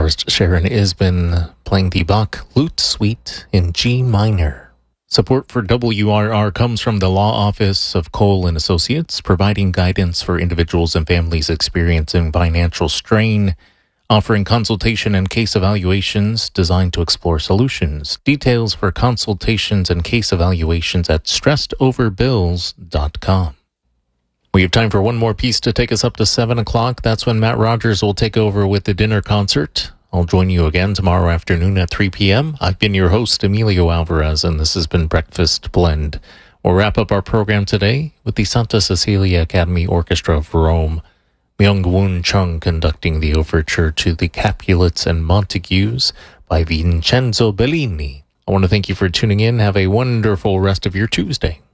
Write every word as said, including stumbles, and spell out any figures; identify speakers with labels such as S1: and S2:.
S1: Guitarist Sharon Isbin playing the Bach Lute Suite in G minor. Support for W R R comes from the Law Office of Cole and Associates, providing guidance for individuals and families experiencing financial strain, offering consultation and case evaluations designed to explore solutions. Details for consultations and case evaluations at stressed over bills dot com. We have time for one more piece to take us up to seven o'clock. That's when Matt Rogers will take over with the dinner concert. I'll join you again tomorrow afternoon at three p.m. I've been your host, Emilio Alvarez, and this has been Breakfast Blend. We'll wrap up our program today with the Santa Cecilia Academy Orchestra of Rome, Myung-Woon Chung conducting the overture to the Capulets and Montagues by Vincenzo Bellini. I want to thank you for tuning in. Have a wonderful rest of your Tuesday.